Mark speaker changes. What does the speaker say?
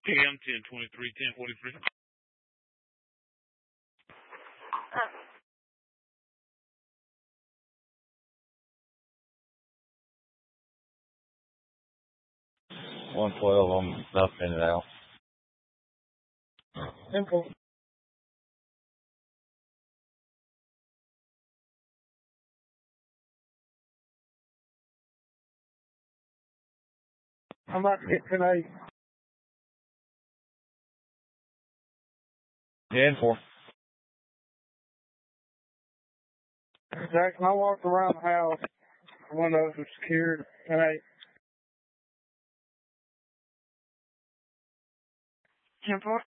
Speaker 1: AM 1023, 1043.
Speaker 2: 112, I'm about to it out.
Speaker 3: Simple. I'm about to get tonight.
Speaker 2: 10-4.
Speaker 3: Jackson, I walked around the house. Windows were secured. Tonight.
Speaker 4: 10-4.